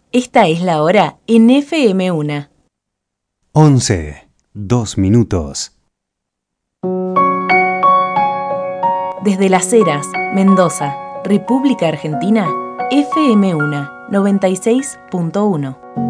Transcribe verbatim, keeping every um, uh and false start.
Esta es la hora en F M uno. once, dos minutos. Desde Las Heras, Mendoza, República Argentina, F M uno, noventa y seis punto uno.